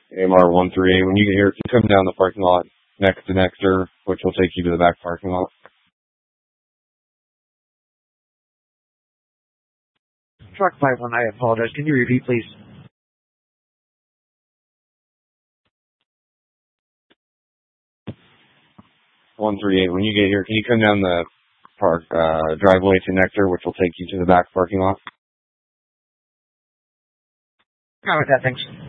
AMR 138. When you get here, can you come down the parking lot next to Nectar, which will take you to the back parking lot? Truck 51, I apologize. Can you repeat, please? When you get here, can you come down the driveway to Nectar, which will take you to the back parking lot? All right, with that, thanks.